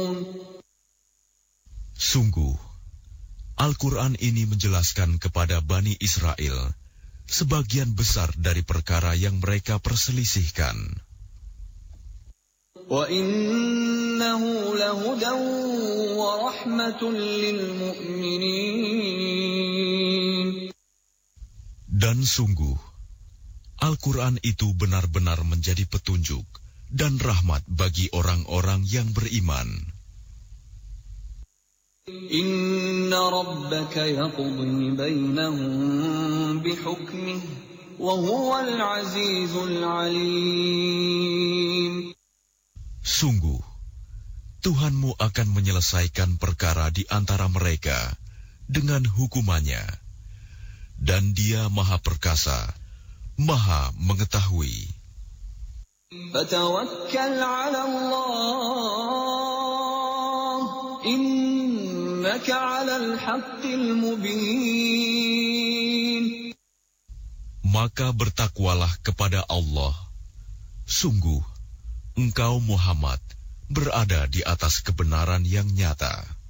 Sungguh, Al-Quran ini menjelaskan kepada Bani Israel sebagian besar dari perkara yang mereka perselisihkan. وَإِنَّهُ لَهُدًى وَرَحْمَةٌ لِّلْمُؤْمِنِينَ. Dan sungguh, Al-Quran itu benar-benar menjadi petunjuk dan rahmat bagi orang-orang yang beriman. Inna rabbaka yaqdi bainahum bihukmihi wa huwal azizul alim. Sungguh, Tuhanmu akan menyelesaikan perkara di antara mereka dengan hukumannya, dan Dia Maha Perkasa, Maha Mengetahui. Fatawakkal 'ala Allah, innaka 'alal haqqil mubin. Maka bertakwalah kepada Allah. Sungguh, engkau Muhammad berada di atas kebenaran yang nyata.